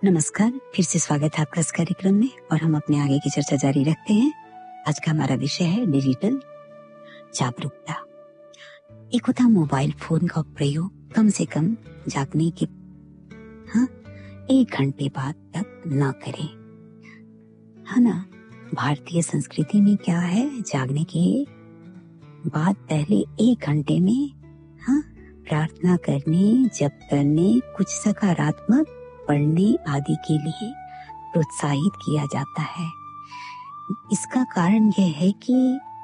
नमस्कार, फिर से स्वागत है आपका इस कार्यक्रम में और हम अपने आगे की चर्चा जारी रखते हैं। आज का हमारा विषय है डिजिटल जागरूकता। एक होता मोबाइल फोन का प्रयोग कम से कम जागने के 1 घंटे बाद तक न करें, है ना। भारतीय संस्कृति में क्या है, जागने के बाद पहले 1 घंटे में प्रार्थना करने, जप करने, कुछ सकारात्मक पढ़ने आदि के लिए प्रोत्साहित किया जाता है। इसका कारण यह है कि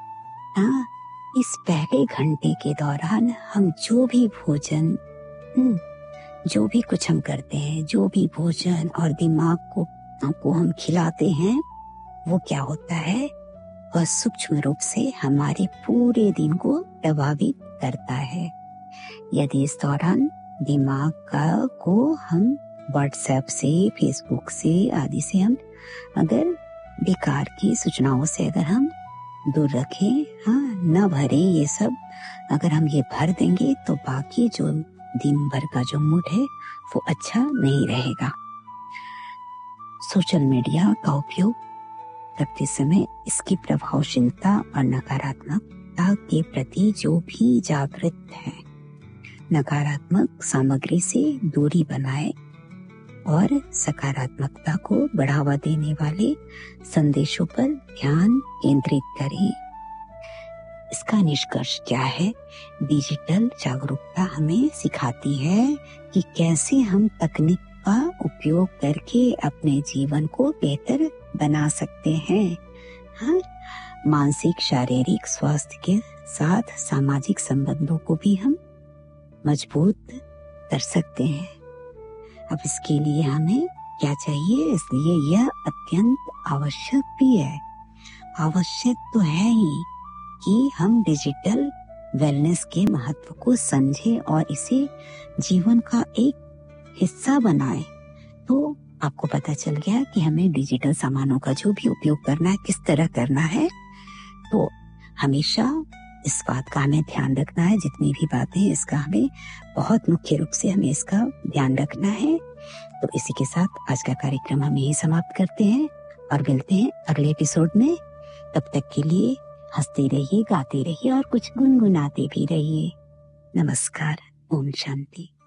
इस पहले घंटे के दौरान हम जो भी भोजन, जो भी कुछ हम करते हैं, जो भी भोजन और दिमाग को हम खिलाते हैं, वो क्या होता है, वह सूक्ष्म रूप से हमारे पूरे दिन को प्रभावित करता है। यदि इस दौरान दिमाग को हम व्हाट्सएप से, फेसबुक से आदि से हम अगर बेकार की सूचनाओं से अगर हम दूर रखें, न भरें, ये सब अगर हम ये भर देंगे तो बाकी जो दिन भर का जो मूड है वो अच्छा नहीं रहेगा। सोशल मीडिया का उपयोग करते समय इसकी प्रभावशीलता और नकारात्मकता के प्रति जो भी जागृत है, नकारात्मक सामग्री से दूरी बनाए और सकारात्मकता को बढ़ावा देने वाले संदेशों पर ध्यान केंद्रित करें। इसका निष्कर्ष क्या है? डिजिटल जागरूकता हमें सिखाती है कि कैसे हम तकनीक का उपयोग करके अपने जीवन को बेहतर बना सकते हैं। मानसिक शारीरिक स्वास्थ्य के साथ सामाजिक संबंधों को भी हम मजबूत कर सकते हैं। अब इसके लिए हमें क्या चाहिए? इसलिए यह अत्यंत आवश्यक भी है। आवश्यक तो है ही कि हम डिजिटल वेलनेस के महत्व को समझें और इसे जीवन का एक हिस्सा बनाएं। तो आपको पता चल गया कि हमें डिजिटल सामानों का जो भी उपयोग करना है, किस तरह करना है। तो हमेशा इस बात का हमें ध्यान रखना है, जितनी भी बातें हैं इसका हमें बहुत मुख्य रूप से हमें इसका ध्यान रखना है। तो इसी के साथ आज का कार्यक्रम हम यही समाप्त करते हैं और मिलते हैं अगले एपिसोड में। तब तक के लिए हंसते रहिए, गाते रहिए और कुछ गुनगुनाते भी रहिए। नमस्कार, ओम शांति।